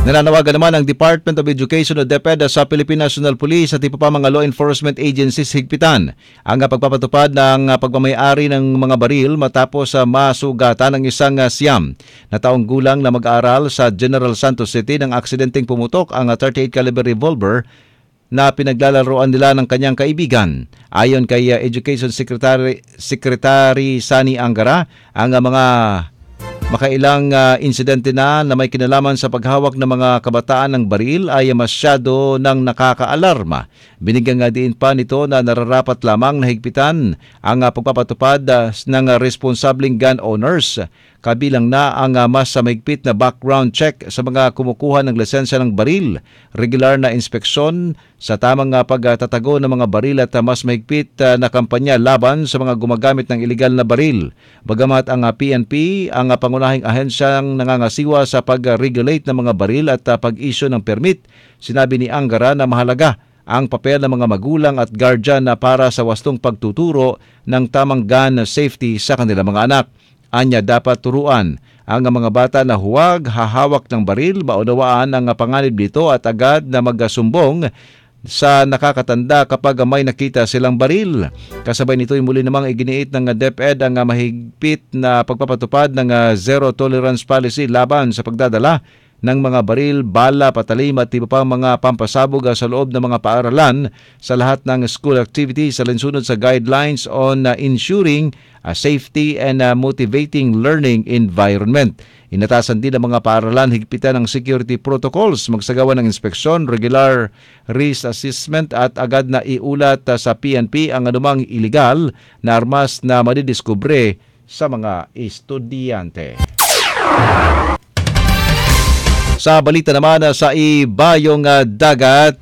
Nananawagan naman ang Department of Education o DepEd sa Philippine National Police at iba pa mga law enforcement agencies higpitan ang pagpapatupad ng pagmamayari ng mga baril matapos masugatan ng isang siyam na taong gulang na mag-aaral sa General Santos City ng aksidenteng pumutok ang 38 caliber revolver na pinaglalaroan nila ng kanyang kaibigan. Ayon kay Education Secretary Sani Angara, ang mga makailang insidente na may kinalaman sa paghawak ng mga kabataan ng baril ay masyado nang nakakaalarma. Binigyan nga din pa nito na nararapat lamang na higpitan ang pagpapatupad ng responsabling gun owners, kabilang na ang mas mahigpit na background check sa mga kumukuha ng lisensya ng baril, regular na inspeksyon sa tamang pagtatago ng mga baril at mas mahigpit na kampanya laban sa mga gumagamit ng ilegal na baril. Bagamat ang PNP ang pangunahing ahensyang nangangasiwa sa pag-regulate ng mga baril at pag-issue ng permit, sinabi ni Angara na mahalaga ang papel ng mga magulang at guardian para sa wastong pagtuturo ng tamang gun safety sa kanilang mga anak. Anya, dapat turuan ang mga bata na huwag hahawak ng baril, maunawaan ang panganib nito at agad na magsumbong sa nakakatanda kapag may nakita silang baril. Kasabay nito ay muli namang iginiit ng DepEd ang mahigpit na pagpapatupad ng zero tolerance policy laban sa pagdadala ng mga baril, bala, patalim at iba pang mga pampasabog sa loob ng mga paaralan sa lahat ng school activities sa linsunod sa guidelines on ensuring a safety and motivating learning environment. Inatasan din ng mga paaralan higpitan ng security protocols, magsagawa ng inspeksyon, regular risk assessment at agad na iulat sa PNP ang anumang iligal na armas na madidiskubre sa mga estudyante. Sa balita naman sa ibayong dagat,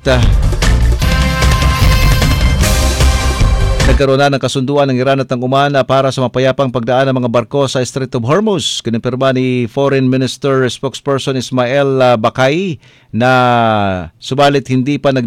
nagkaroon na ng kasunduan ng Iran at ng Oman para sa mapayapang pagdaan ng mga barko sa Strait of Hormuz. Kinumpirma ni Foreign Minister spokesperson Ismail Bakay na subalit hindi pa